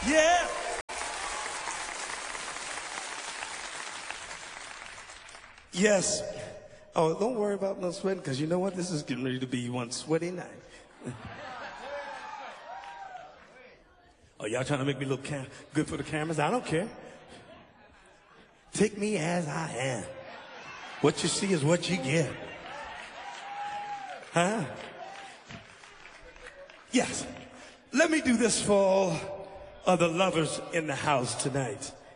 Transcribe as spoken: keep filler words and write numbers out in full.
Yeah. Yes. Oh, don't worry about no sweating, because you know what? This is getting ready to be one sweaty night. Oh, y'all trying to make me look cam good for the cameras? I don't care. Take me as I am. What you see is what you get. Huh? Yes. Let me do this for all of the lovers in the house tonight.